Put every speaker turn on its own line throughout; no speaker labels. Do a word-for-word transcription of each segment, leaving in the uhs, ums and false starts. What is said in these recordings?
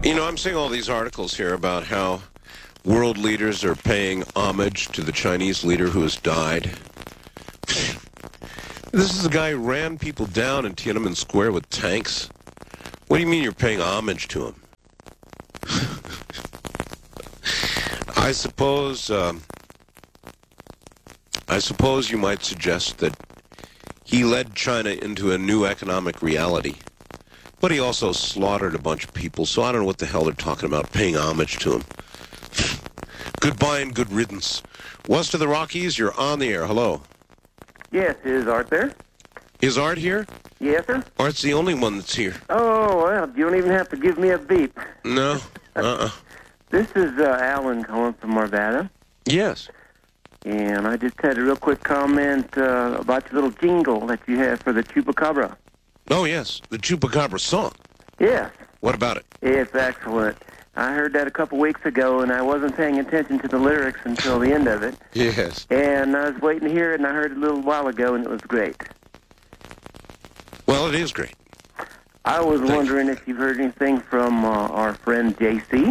You know, I'm seeing all these articles here about how world leaders are paying homage to the Chinese leader who has died. This is a guy who ran people down in Tiananmen Square with tanks. What do you mean you're paying homage to him? I suppose, um, I suppose you might suggest that he led China into a new economic reality. But he also slaughtered a bunch of people, so I don't know what the hell they're talking about, paying homage to him. Goodbye and good riddance. West of the Rockies, you're on the air. Hello.
Yes, is Art there?
Is Art here?
Yes, sir.
Art's the only one that's here.
Oh, well, you don't even have to give me a beep.
No? Uh-uh.
This is uh, Alan calling from Arvada.
Yes.
And I just had a real quick comment uh, about your little jingle that you have for the Chupacabra.
Oh, yes. The Chupacabra song.
Yes.
What about it?
It's excellent. I heard that a couple weeks ago, and I wasn't paying attention to the lyrics until the end of it.
Yes.
And I was waiting to hear it, and I heard it a little while ago, and it was great.
Well, it is great.
I was
Thank
wondering
you.
if you've heard anything from uh, our friend J C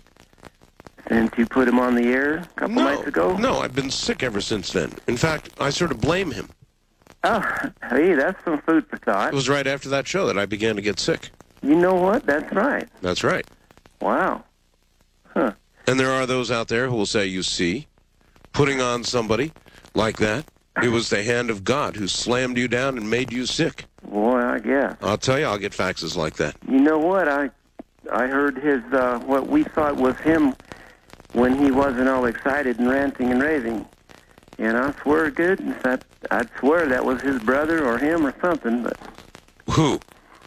since you put him on the air a couple
No,
nights ago.
no, I've been sick ever since then. In fact, I sort of blame him.
Oh, hey, that's some food for
It
thought.
was right after that show that I began to get sick.
You know what? That's right.
That's right.
Wow. Huh.
And there are those out there who will say, you see, putting on somebody like that, it was the hand of God who slammed you down and made you sick.
Boy, I guess.
I'll tell you, I'll get faxes like that.
You know what? I I heard his, uh, what we thought was him when he wasn't all excited and ranting and raving. And I swear to goodness, that, I'd swear that was his brother or him or something, but
Who?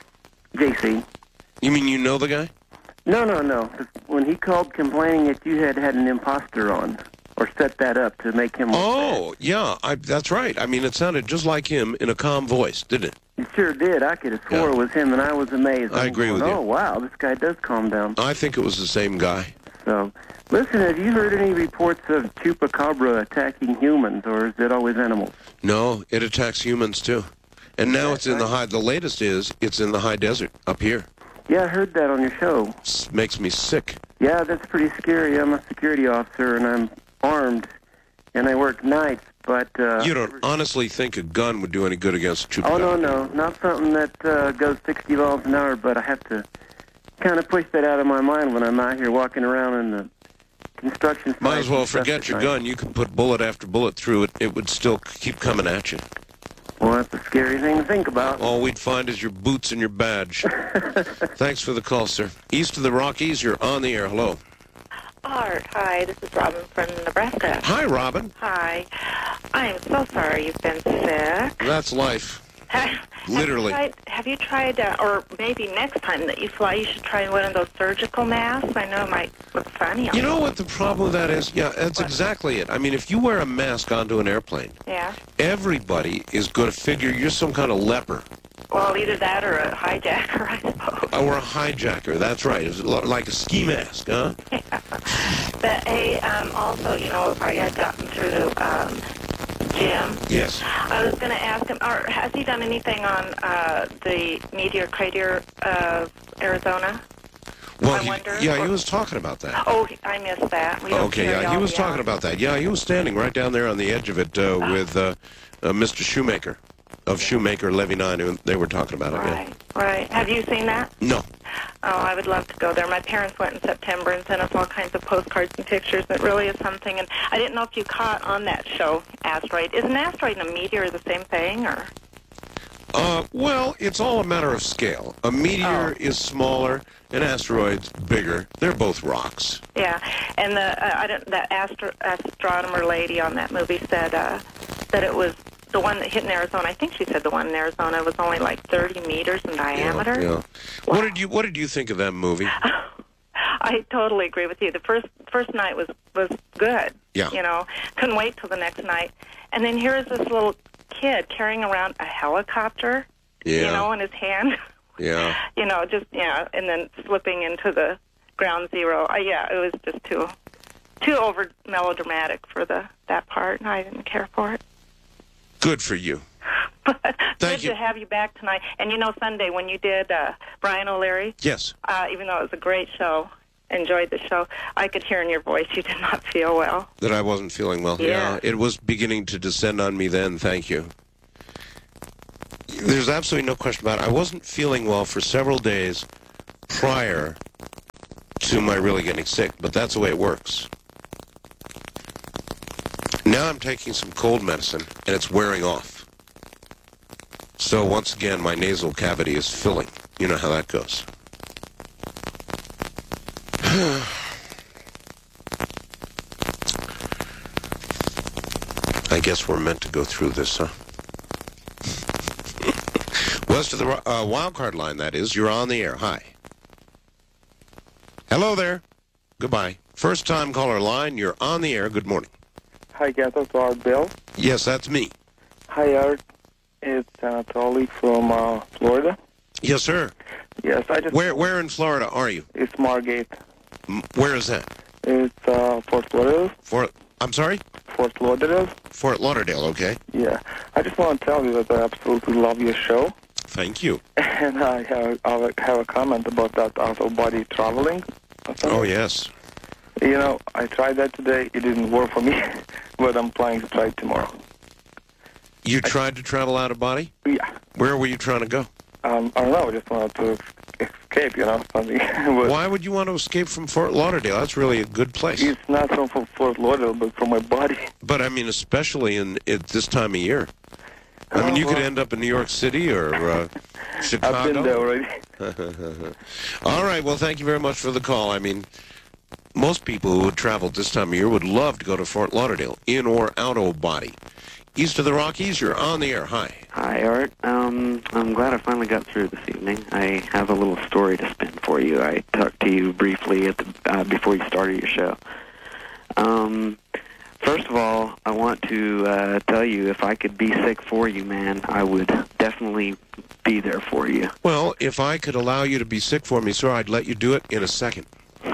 J C.
You mean you know the guy?
No, no, no. When he called complaining that you had had an imposter on, or set that up to make him look
Oh, yeah, I, that's right. I mean, it sounded just like him in a calm voice, didn't it?
bad. It sure did. I could have swore
Yeah.
it was him, and I was amazed.
I
I'm
agree
going,
with you.
Oh, wow, this guy does calm down.
I think it was the same guy.
So, listen, have you heard any reports of Chupacabra attacking humans, or is it always animals?
No, it attacks humans, too. And now it's in the high, the latest is, it's in the high desert up here.
Yeah, I heard that on your show.
It makes me sick.
Yeah, that's pretty scary. I'm a security officer, and I'm armed, and I work nights, but... Uh,
You don't honestly think a gun would do any good against Chupacabra?
Oh, no, no, not something that uh, goes sixty miles an hour, but I have to kind of push that out of my mind when I'm out here walking around in the construction site.
Might as well
and stuff
forget
at
your
night.
gun. You can put bullet after bullet through it. It would still keep coming at you.
Well, that's a scary thing to think about.
All we'd find is your boots and your badge. Thanks for the call, sir. East of the Rockies, you're on the air. Hello.
Art, hi, this is Robin from Nebraska.
Hi, Robin.
Hi. I am so sorry you've been sick.
That's life. Literally.
Have you tried, have you tried uh, or maybe next time that you fly, you should try one of those surgical masks? I know it might look funny on
You know what the problem with that is? Yeah, that's
What?
exactly it. I mean, if you wear a mask onto an airplane,
Yeah.
everybody is going to figure you're some kind of leper.
Well, either that or a hijacker, I suppose.
Or a hijacker. That's right. It's lo- like a ski mask, huh?
But, hey, um, also, you know, if I had gotten through um, Jim,
Yes.
I was going to ask him, or has he done anything on uh, the meteor crater of Arizona?
Well,
I
he-
wonder-
yeah, he was talking about that.
Oh, I missed that. We don't
Okay,
carry
yeah, he
all
was
the
talking
hours.
about that. Yeah, he was standing right down there on the edge of it uh, with uh, uh, Mister Shoemaker of Shoemaker Levy nine, and they were talking about it. Yeah.
Right, right. Have you seen that?
No.
Oh, I would love to go there. My parents went in September and sent us all kinds of postcards and pictures. It really is something. And I didn't know if you caught on that show, Asteroid. Is an asteroid and a meteor the same thing, or?
Uh, well, it's all a matter of scale. A meteor
Oh.
is smaller, an asteroid's bigger. They're both rocks.
Yeah, and the uh, I don't that astro- astronomer lady on that movie said uh, that it was the one that hit in Arizona. I think she said the one in Arizona was only like thirty meters in diameter.
Yeah. yeah. What did you What did you think of that movie?
I totally agree with you. The first first night was was good.
Yeah.
You know, couldn't wait till the next night. And then here's this little kid carrying around a helicopter.
Yeah.
You know, in his hand.
Yeah.
You know, just yeah, and then slipping into the ground zero. Uh, yeah, it was just too too over melodramatic for the that part, and I didn't care for it.
Good for you.
But
Thank
good
you.
to have you back tonight. And you know, Sunday when you did uh, Brian O'Leary,
Yes.
uh, even though it was a great show, enjoyed the show, I could hear in your voice you did not feel well.
That I wasn't feeling well.
Yeah.
It was beginning to descend on me then. Thank you. There's absolutely no question about it. I wasn't feeling well for several days prior to my really getting sick, but that's the way it works. Now I'm taking some cold medicine, and it's wearing off. So once again, my nasal cavity is filling. You know how that goes. I guess we're meant to go through this, huh? West of the uh, wild card line, that is. You're on the air. Hi. Hello there. Goodbye. First time caller line. You're on the air. Good morning.
Hi, Gato, to Art Bill.
Yes, that's me.
Hi, Art. It's Anatoly from uh, Florida.
Yes, sir.
Yes, I just...
Where where in Florida are you?
It's Margate.
M- Where is that?
It's uh, Fort Lauderdale.
Fort, I'm sorry?
Fort Lauderdale.
Fort Lauderdale, okay.
Yeah. I just want to tell you that I absolutely love your show.
Thank you.
And I have, I have a comment about that out-of-body traveling.
Oh, yes.
You know, I tried that today. It didn't work for me, but I'm planning to try it tomorrow.
You tried to travel out of body?
Yeah.
Where were you trying to go?
Um, I don't know. I just wanted to escape, you know, something. But
Why would you want to escape from Fort Lauderdale? That's really a good place.
it's not from Fort Fort Lauderdale, but from my body.
But, I mean, especially in at this time of year. I mean,
Oh,
you could
well.
end up in New York City or uh, Chicago.
I've been there already.
All right. Well, thank you very much for the call. I mean, most people who would travel this time of year would love to go to Fort Lauderdale, in or out of body. East of the Rockies, you're on the air. Hi.
Hi, Art. Um, I'm glad I finally got through this evening. I have a little story to spin for you. I talked to you briefly at the uh, before you started your show. Um, first of all, I want to uh, tell you if I could be sick for you, man, I would definitely be there for you.
Well, if I could allow you to be sick for me, sir, I'd let you do it in a second.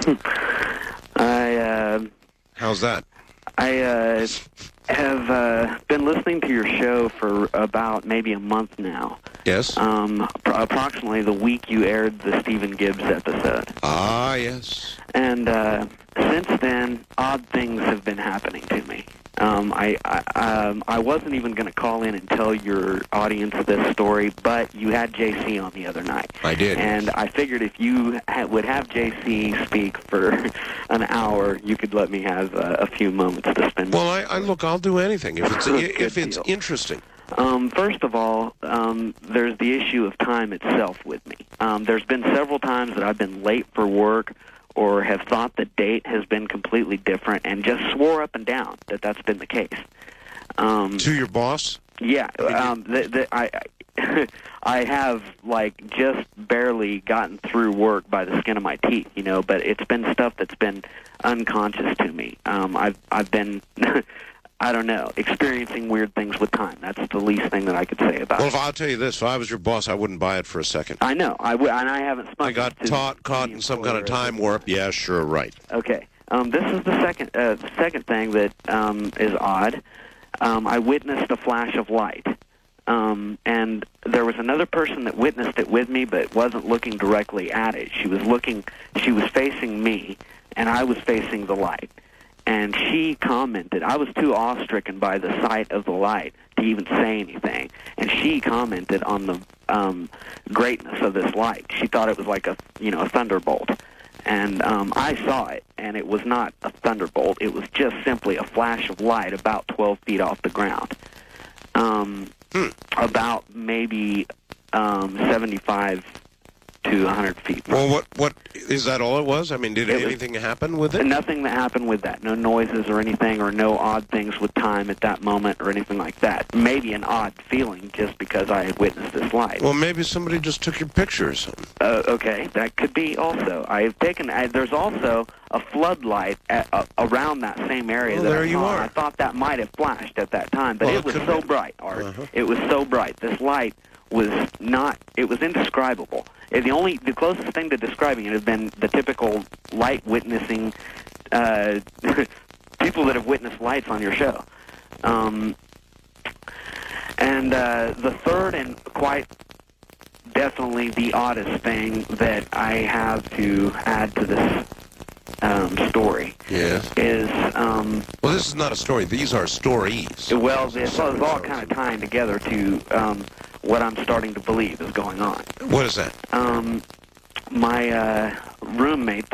I uh,
How's that?
I uh, have uh, been listening to your show for about maybe a month now.
Yes?
Um, pr- approximately the week you aired the Stephen Gibbs episode.
Ah, yes.
And uh, since then, odd things have been happening to me. Um, I I, um, I wasn't even going to call in and tell your audience this story, but you had J C on the other night.
I did.
And I figured if you ha- would have J C speak for an hour, you could let me have uh, a few moments to spend.
Well, I, I look, I'll do anything if it's
Good
if it's
deal.
interesting.
Um, first of all, um, there's the issue of time itself with me. Um, there's been several times that I've been late for work or have thought the date has been completely different and just swore up and down that that's been the case. Um,
To your boss?
yeah, um, the, the, I, I, I have, like, just barely gotten through work by the skin of my teeth, you know, but it's been stuff that's been unconscious to me. Um, I've, I've been... I don't know, experiencing weird things with time. That's the least thing that I could say about
Well,
it.
if I'll tell you this, if I was your boss, I wouldn't buy it for a second.
I know, I w- and I haven't spoken
I got
to
taught, caught
the
in some kind of
employer.
time warp. Yeah, sure, right.
Okay, um, this is the second, uh, the second thing that um, is odd. Um, I witnessed a flash of light, um, and there was another person that witnessed it with me, but wasn't looking directly at it. She was looking, she was facing me, and I was facing the light. And she commented, I was too awestricken by the sight of the light to even say anything. And she commented on the um, greatness of this light. She thought it was like a, you know, a thunderbolt. And um, I saw it, and it was not a thunderbolt. It was just simply a flash of light about twelve feet off the ground. Um,
Hmm.
About maybe um, seventy-five to one hundred feet.
Well, what what is that all it was? I mean, did
It was-
anything happen with it?
Nothing that happened with that. No noises or anything, or no odd things with time at that moment or anything like that. Maybe an odd feeling just because I had witnessed this light.
Well, maybe somebody just took your picture or something.
Uh, okay, that could be also. I've taken. I, there's also a floodlight at, uh, around that same area.
Well,
that
there
I
you
saw.
are.
I thought that might have flashed at that time, but
Well,
it
it
was
could
so
have been.
bright, Art.
Uh-huh.
It was so bright. This light was not. It was indescribable. Uh, The only, the closest thing to describing it has been the typical light witnessing uh, people that have witnessed lights on your show. Um, And uh, the third and quite definitely the oddest thing that I have to add to this um, story
Yeah.
is, um,
Well, this is not a story. These are stories.
well, this is all kind of tying together to um, what I'm starting to believe is going on.
What is that?
Um, my uh, roommate,